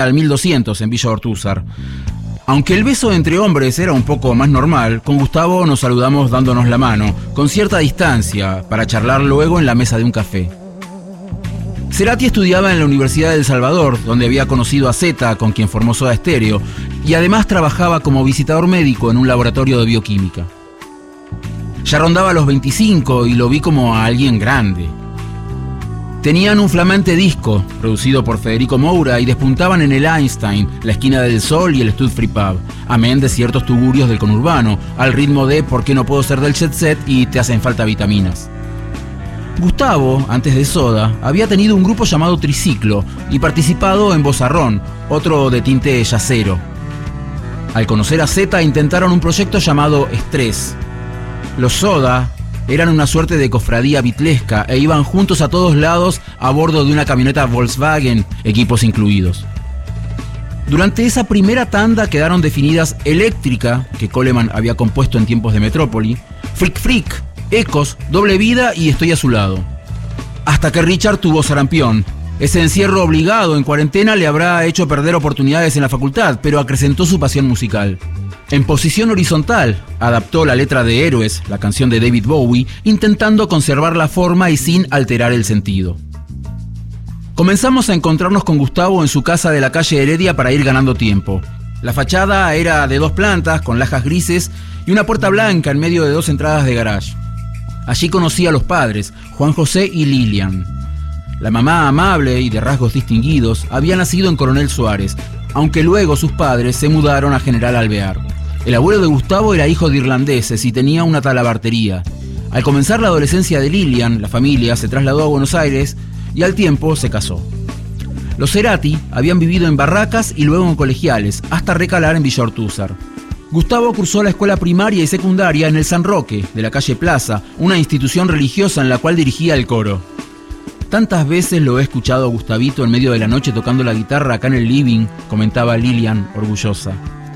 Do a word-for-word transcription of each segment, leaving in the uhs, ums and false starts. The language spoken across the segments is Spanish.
al mil doscientos en Villa Ortúzar. Aunque el beso entre hombres era un poco más normal, con Gustavo nos saludamos dándonos la mano, con cierta distancia, para charlar luego en la mesa de un café. Cerati estudiaba en la Universidad de El Salvador, donde había conocido a Zeta, con quien formó Soda Stereo, y además trabajaba como visitador médico en un laboratorio de bioquímica. Ya rondaba los veinticinco y lo vi como a alguien grande. Tenían un flamante disco, producido por Federico Moura, y despuntaban en el Einstein, la Esquina del Sol y el Stud Free Pub, amén de ciertos tugurios del conurbano, al ritmo de ¿Por qué no puedo ser del jet set? Y Te hacen falta vitaminas. Gustavo, antes de Soda, había tenido un grupo llamado Triciclo y participado en Bozarrón, otro de tinte yacero. Al conocer a Zeta intentaron un proyecto llamado Estrés. Los Soda eran una suerte de cofradía bitlesca e iban juntos a todos lados a bordo de una camioneta Volkswagen, equipos incluidos. Durante esa primera tanda quedaron definidas Eléctrica, que Coleman había compuesto en tiempos de Metrópoli, Freak Freak, Ecos, Doble Vida y Estoy a su lado. Hasta que Richard tuvo sarampión. Ese encierro obligado en cuarentena le habrá hecho perder oportunidades en la facultad, pero acrecentó su pasión musical. En Posición Horizontal, adaptó la letra de Héroes, la canción de David Bowie, intentando conservar la forma y sin alterar el sentido. Comenzamos a encontrarnos con Gustavo en su casa de la calle Heredia para ir ganando tiempo. La fachada era de dos plantas, con lajas grises y una puerta blanca en medio de dos entradas de garage. Allí conocí a los padres, Juan José y Lilian. La mamá, amable y de rasgos distinguidos, había nacido en Coronel Suárez, aunque luego sus padres se mudaron a General Alvear. El abuelo de Gustavo era hijo de irlandeses y tenía una talabartería. Al comenzar la adolescencia de Lilian, la familia se trasladó a Buenos Aires y al tiempo se casó. Los Cerati habían vivido en barracas y luego en colegiales, hasta recalar en Villa Ortúzar. Gustavo cursó la escuela primaria y secundaria en el San Roque, de la calle Plaza, una institución religiosa en la cual dirigía el coro. Tantas veces lo he escuchado a Gustavito en medio de la noche tocando la guitarra acá en el living, comentaba Lilian, orgullosa.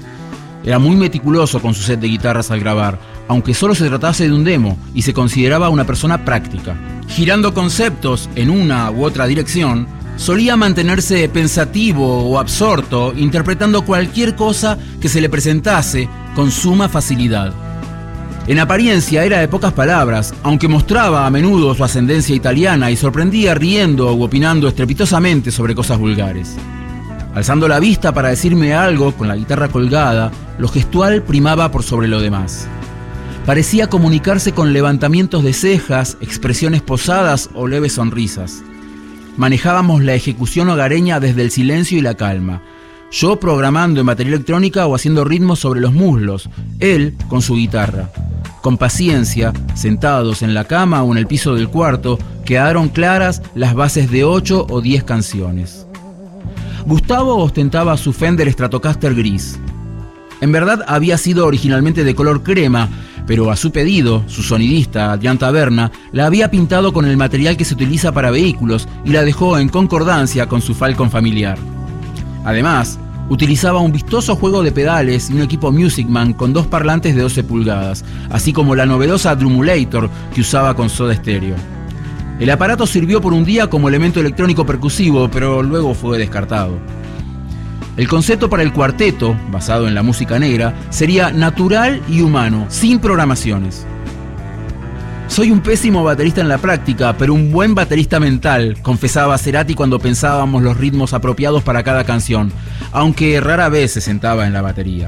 Era muy meticuloso con su set de guitarras al grabar, aunque solo se tratase de un demo, y se consideraba una persona práctica. Girando conceptos en una u otra dirección, solía mantenerse pensativo o absorto, interpretando cualquier cosa que se le presentase con suma facilidad. En apariencia era de pocas palabras, aunque mostraba a menudo su ascendencia italiana y sorprendía riendo u opinando estrepitosamente sobre cosas vulgares. Alzando la vista para decirme algo con la guitarra colgada, lo gestual primaba por sobre lo demás. Parecía comunicarse con levantamientos de cejas, expresiones posadas o leves sonrisas. Manejábamos la ejecución hogareña desde el silencio y la calma. Yo programando en batería electrónica o haciendo ritmos sobre los muslos, él con su guitarra. Con paciencia, sentados en la cama o en el piso del cuarto, quedaron claras las bases de ocho o diez canciones. Gustavo ostentaba su Fender Stratocaster gris. En verdad había sido originalmente de color crema, pero a su pedido, su sonidista, Adrián Taberna, la había pintado con el material que se utiliza para vehículos y la dejó en concordancia con su Falcon familiar. Además, utilizaba un vistoso juego de pedales y un equipo Music Man con dos parlantes de doce pulgadas, así como la novedosa Drumulator que usaba con Soda Stereo. El aparato sirvió por un día como elemento electrónico percusivo, pero luego fue descartado. El concepto para el cuarteto, basado en la música negra, sería natural y humano, sin programaciones. Soy un pésimo baterista en la práctica, pero un buen baterista mental, confesaba Cerati cuando pensábamos los ritmos apropiados para cada canción, aunque rara vez se sentaba en la batería.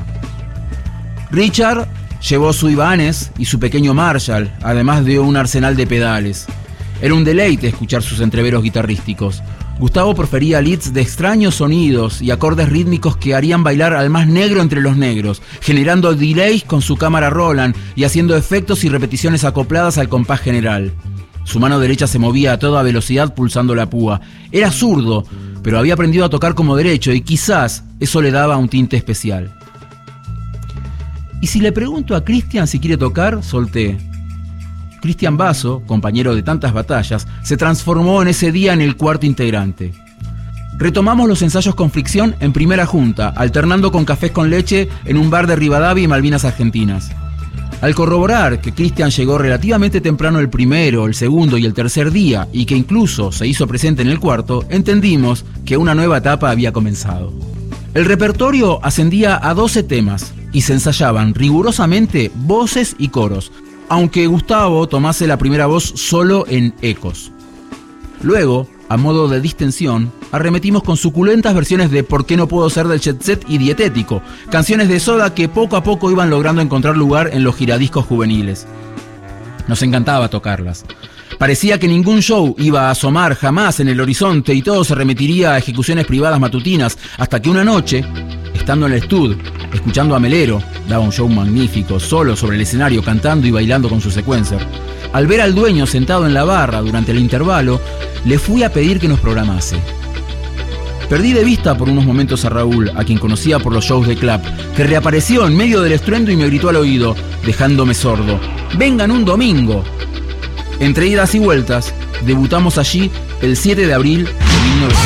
Richard llevó su Ibanez y su pequeño Marshall, además de un arsenal de pedales. Era un deleite escuchar sus entreveros guitarrísticos. Gustavo prefería leads de extraños sonidos y acordes rítmicos que harían bailar al más negro entre los negros, generando delays con su cámara Roland y haciendo efectos y repeticiones acopladas al compás general. Su mano derecha se movía a toda velocidad pulsando la púa. Era zurdo, pero había aprendido a tocar como derecho y quizás eso le daba un tinte especial. Y si le pregunto a Cristian si quiere tocar, solté. Cristian Basso, compañero de tantas batallas, se transformó en ese día en el cuarto integrante. Retomamos los ensayos con Fricción en primera junta, alternando con cafés con leche en un bar de Rivadavia y Malvinas Argentinas. Al corroborar que Cristian llegó relativamente temprano el primero, el segundo y el tercer día, y que incluso se hizo presente en el cuarto, entendimos que una nueva etapa había comenzado. El repertorio ascendía a doce temas y se ensayaban rigurosamente voces y coros, aunque Gustavo tomase la primera voz solo en ecos. Luego, a modo de distensión, arremetimos con suculentas versiones de ¿Por qué no puedo ser del Jet Set y Dietético?, canciones de Soda que poco a poco iban logrando encontrar lugar en los giradiscos juveniles. Nos encantaba tocarlas. Parecía que ningún show iba a asomar jamás en el horizonte y todo se remitiría a ejecuciones privadas matutinas, hasta que una noche, estando en el estudio, escuchando a Melero, daba un show magnífico, solo sobre el escenario, cantando y bailando con su secuencer. Al ver al dueño sentado en la barra durante el intervalo, le fui a pedir que nos programase. Perdí de vista por unos momentos a Raúl, a quien conocía por los shows de club, que reapareció en medio del estruendo y me gritó al oído, dejándome sordo: «¡Vengan un domingo!». Entre idas y vueltas, debutamos allí el siete de abril de mil novecientos